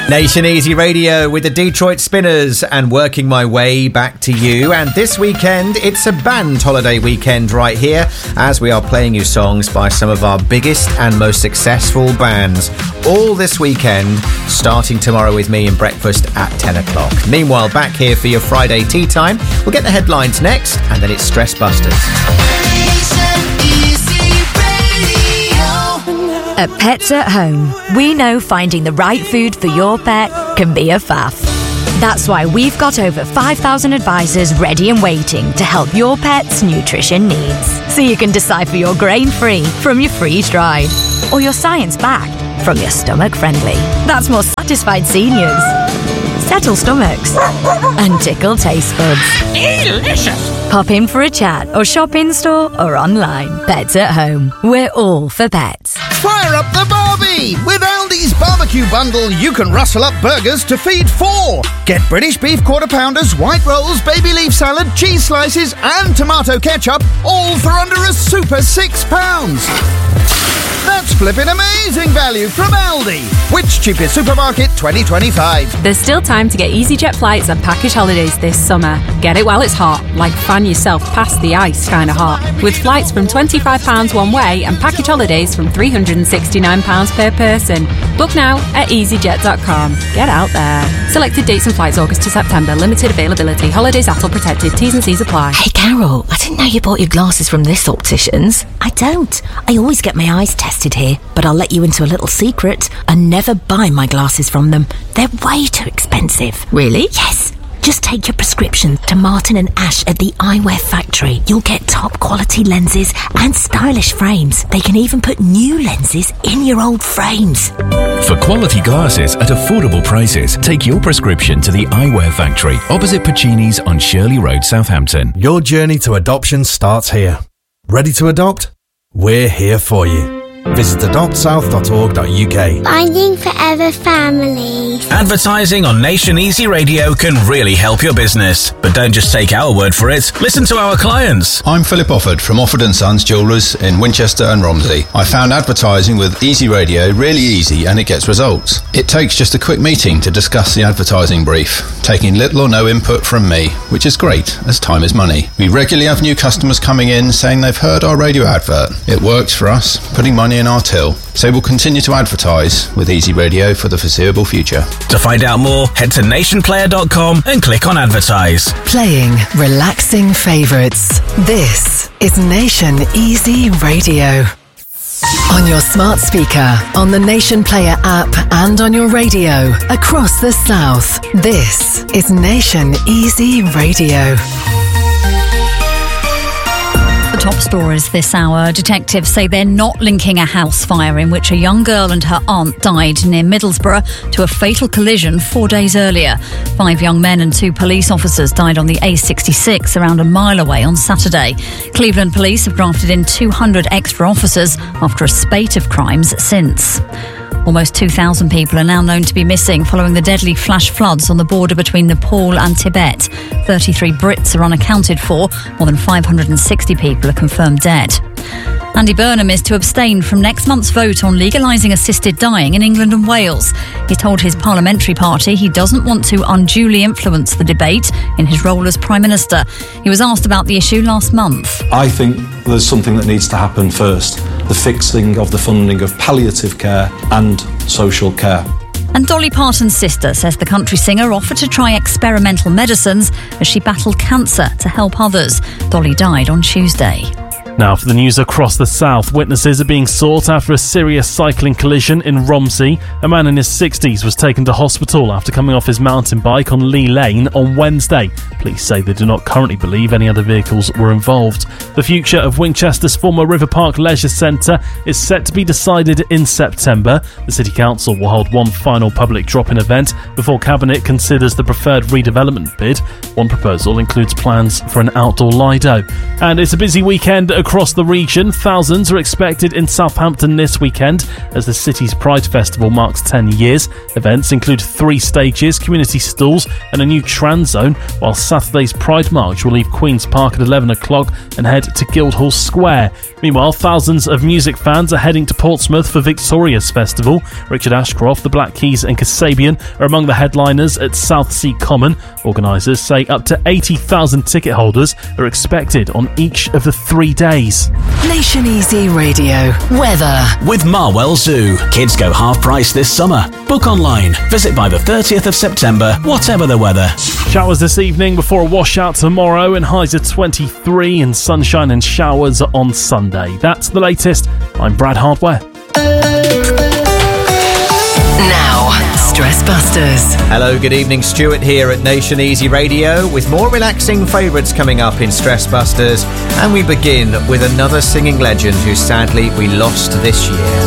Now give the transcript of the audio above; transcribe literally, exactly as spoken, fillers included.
Nation Easy Radio with the Detroit Spinners and working my way back to you. And this weekend, it's a band holiday weekend right here as we are playing you songs by some of our biggest and most successful bands. All this weekend, starting tomorrow with me in breakfast at ten o'clock. Meanwhile, back here for your Friday tea time. We'll get the headlines next and then it's Stress Busters. At Pets at Home, we know finding the right food for your pet can be a faff. That's why we've got over five thousand advisors ready and waiting to help your pet's nutrition needs. So you can decide for your grain-free from your freeze-dried, or your science-backed from your stomach-friendly. That's more satisfied seniors, settle stomachs, and tickle taste buds. Delicious! Pop in for a chat or shop in-store or online. Pets at Home. We're all for pets. Fire up the Barbie! With Aldi's barbecue bundle, you can rustle up burgers to feed four. Get British beef quarter pounders, white rolls, baby leaf salad, cheese slices, and tomato ketchup, all for under a super six pounds. That's flipping amazing value from Aldi. Which cheapest supermarket twenty twenty-five? There's still time to get EasyJet flights and package holidays this summer. Get it while it's hot, like fan yourself past the ice kind of hot. With flights from twenty-five pounds one way and package holidays from three hundred sixty-nine pounds per person. Book now at easyjet dot com. Get out there. Selected dates and flights August to September. Limited availability. Holidays A T L protected. T's and C's apply. Hey Carol, I didn't know you bought your glasses from this optician's. I don't. I always get my eyes tested here, but I'll let you into a little secret. I never buy my glasses from them. They're way too expensive. Really? Yes. Just take your prescription to Martin and Ash at the Eyewear Factory. You'll get top quality lenses and stylish frames. They can even put new lenses in your old frames. For quality glasses at affordable prices, take your prescription to the Eyewear Factory, opposite Pacini's on Shirley Road, Southampton. Your journey to adoption starts here. Ready to adopt? We're here for you. Visit adopt south dot org dot U K. Finding forever families. Advertising on Nation Easy Radio can really help your business. But don't just take our word for it. Listen to our clients. I'm Philip Offord from Offord and Sons Jewellers in Winchester and Romsey. I found advertising with Easy Radio really easy and it gets results. It takes just a quick meeting to discuss the advertising brief, taking little or no input from me, which is great as time is money. We regularly have new customers coming in saying they've heard our radio advert. It works for us, putting money in our till. So we'll continue to advertise with Easy Radio for the foreseeable future. To find out more, head to nation player dot com and click on advertise. Playing relaxing favourites. This is Nation Easy Radio. On your smart speaker, on the Nation Player app and on your radio across the South. This is Nation Easy Radio. The top stories this hour. Detectives say they're not linking a house fire in which a young girl and her aunt died near Middlesbrough to a fatal collision four days earlier. Five young men and two police officers died on the A sixty-six around a mile away on Saturday. Cleveland police have drafted in two hundred extra officers after a spate of crimes since. Almost two thousand people are now known to be missing following the deadly flash floods on the border between Nepal and Tibet. thirty-three Brits are unaccounted for. More than five hundred sixty people are confirmed dead. Andy Burnham is to abstain from next month's vote on legalising assisted dying in England and Wales. He told his parliamentary party he doesn't want to unduly influence the debate in his role as Prime Minister. He was asked about the issue last month. I think there's something that needs to happen first. The fixing of the funding of palliative care and social care. And Dolly Parton's sister says the country singer offered to try experimental medicines as she battled cancer to help others. Dolly died on Tuesday. Now for the news across the south. Witnesses are being sought after a serious cycling collision in Romsey. A man in his sixties was taken to hospital after coming off his mountain bike on Lee Lane on Wednesday. Police say they do not currently believe any other vehicles were involved. The future of Winchester's former River Park Leisure Centre is set to be decided in September. The City Council will hold one final public drop-in event before Cabinet considers the preferred redevelopment bid. One proposal includes plans for an outdoor Lido. And it's a busy weekend across the region. Thousands are expected in Southampton this weekend as the city's Pride Festival marks ten years. Events include three stages, community stalls and a new trans zone, while Saturday's Pride March will leave Queen's Park at eleven o'clock and head to Guildhall Square. Meanwhile, thousands of music fans are heading to Portsmouth for Victoria's Festival. Richard Ashcroft, the Black Keys and Kasabian are among the headliners at Southsea Common. Organisers say up to eighty thousand ticket holders are expected on each of the three days. Nation Easy Radio. Weather. With Marwell Zoo. Kids go half price this summer. Book online. Visit by the thirtieth of September, whatever the weather. Showers this evening before a washout tomorrow, and highs of twenty-three, and sunshine and showers on Sunday. That's the latest. I'm Brad Hardware. Now, Stress Busters. Hello, good evening. Stuart here at Nation Easy Radio with more relaxing favourites coming up in Stress Busters. And we begin with another singing legend who sadly we lost this year.